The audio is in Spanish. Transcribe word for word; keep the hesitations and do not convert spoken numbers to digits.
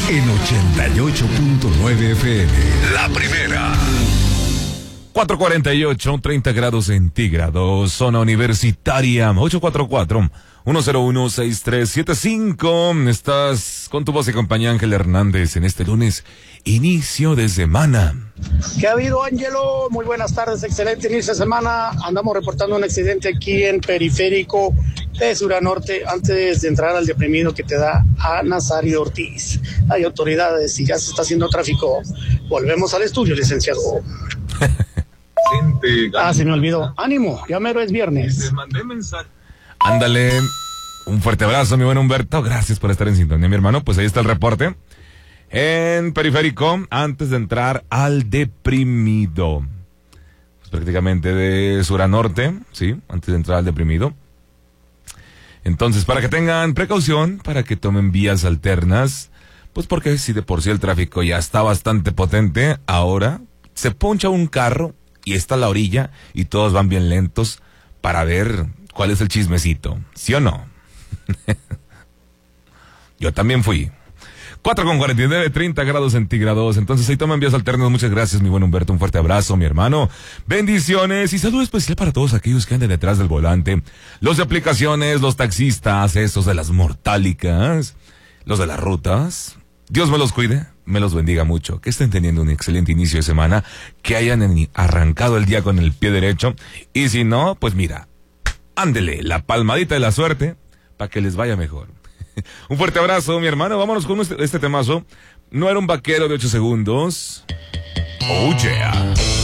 en ochenta y ocho punto nueve F M. La primera. cuatro cuarenta y ocho, treinta grados centígrados, zona universitaria, ocho cuatro cuatro, uno cero uno, seis tres siete cinco. Estás con tu voz y compañía Ángel Hernández en este lunes, inicio de semana. ¿Qué ha habido, Ángelo? Muy buenas tardes, excelente inicio de semana. Andamos reportando un accidente aquí en Periférico de Sur a Norte, antes de entrar al deprimido que te da a Nazario Ortiz. Hay autoridades y ya se está haciendo tráfico. Volvemos al estudio, licenciado. Ah, se me olvidó. Ánimo, ya mero es viernes. Les mandé mensaje. Ándale, un fuerte abrazo, mi buen Humberto. Gracias por estar en sintonía, mi hermano. Pues ahí está el reporte. En Periférico, antes de entrar al deprimido. Pues prácticamente de sur a norte, sí, antes de entrar al deprimido. Entonces, para que tengan precaución, para que tomen vías alternas, pues porque si de por sí el tráfico ya está bastante potente, ahora se poncha un carro y está a la orilla y todos van bien lentos para ver cuál es el chismecito, ¿sí o no? Yo también fui. cuatro con cuarenta y nueve, treinta grados centígrados. Entonces ahí toman vías alternas. Muchas gracias, mi buen Humberto. Un fuerte abrazo, mi hermano. Bendiciones y saludo especial para todos aquellos que anden detrás del volante. Los de aplicaciones, los taxistas, esos de las mortálicas, los de las rutas. Dios me los cuide, me los bendiga mucho. Que estén teniendo un excelente inicio de semana. Que hayan arrancado el día con el pie derecho. Y si no, pues mira, ándele la palmadita de la suerte para que les vaya mejor. Un fuerte abrazo, mi hermano. Vámonos con este, este temazo. No era un vaquero de ocho segundos. Oh, yeah.